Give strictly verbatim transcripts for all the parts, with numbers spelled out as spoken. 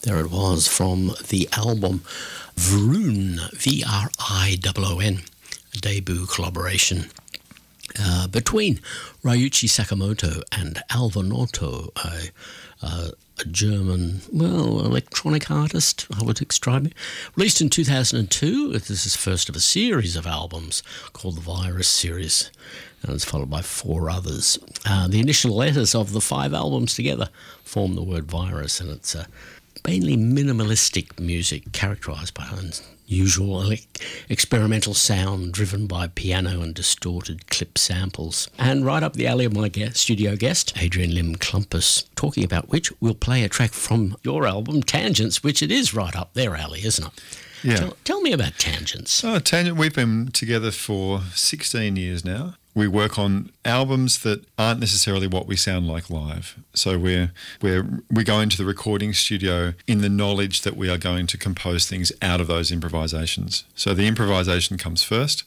There it was from the album Vroon, V R I O O N, a debut collaboration uh, between Ryuichi Sakamoto and Alva Noto, a, a, a German, well, electronic artist, I would describe it. Released in two thousand two, this is first of a series of albums called the Virus series, and it's followed by four others. Uh, the initial letters of the five albums together form the word Virus, and it's a mainly minimalistic music characterised by unusual experimental sound driven by piano and distorted clip samples. And right up the alley of my guest, studio guest, Adrian Lim Klumpus, talking about which we'll play a track from your album, Tangents, which it is right up their alley, isn't it? Yeah. Tell, tell me about Tangents. Oh, Tangent, we've been together for sixteen years now. We work on albums that aren't necessarily what we sound like live. So we're, we're, we go into the recording studio in the knowledge that we are going to compose things out of those improvisations. So the improvisation comes first,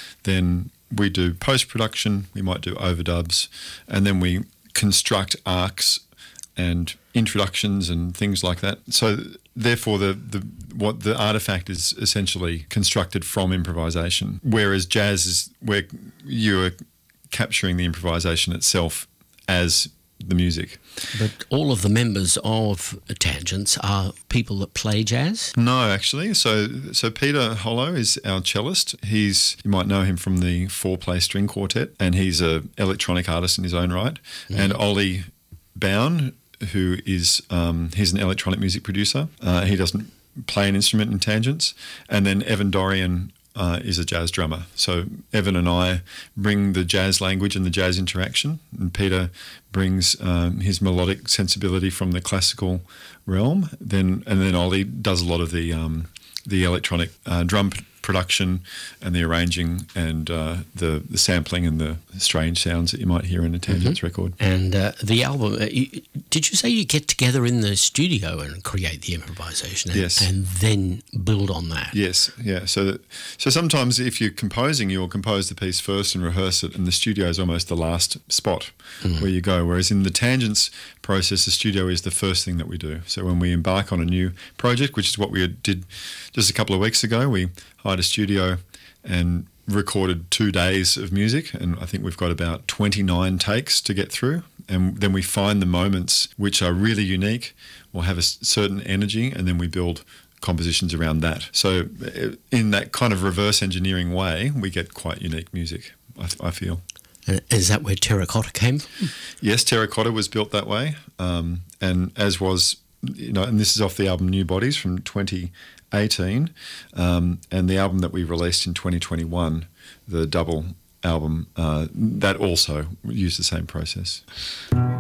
then we do post-production, we might do overdubs, and then we construct arcs and introductions and things like that. So therefore, the, the what the artifact is essentially constructed from improvisation, whereas jazz is where you are capturing the improvisation itself as the music. But all of the members of Tangents are people that play jazz? No, actually. So so Peter Hollow is our cellist. He's, you might know him from the four-play string quartet, and he's an electronic artist in his own right. Mm. And Ollie Bown, who is, um, he's an electronic music producer. Uh, he doesn't play an instrument in Tangents. And then Evan Dorian uh, is a jazz drummer. So Evan and I bring the jazz language and the jazz interaction, and Peter brings um, his melodic sensibility from the classical realm. Then and then Ollie does a lot of the um, the electronic uh, drum production and the arranging and uh, the, the sampling and the strange sounds that you might hear in a Tangents mm-hmm. record. And uh, the album, uh, you, did you say you get together in the studio and create the improvisation and, yes. and then build on that? Yes, yeah. So that, so sometimes if you're composing, you'll compose the piece first and rehearse it, and the studio is almost the last spot mm. where you go. Whereas in the Tangents process, the studio is the first thing that we do. So when we embark on a new project, which is what we did just a couple of weeks ago, we hired a studio and recorded two days of music, and I think we've got about twenty-nine takes to get through, and then we find the moments which are really unique or have a certain energy, and then we build compositions around that. So in that kind of reverse engineering way, we get quite unique music, I, I feel. And is that where Terracotta came from? Yes, Terracotta was built that way, um, and as was, you know, and this is off the album New Bodies from twenty eighteen, um, and the album that we released in twenty twenty-one, the double album, uh, that also used the same process.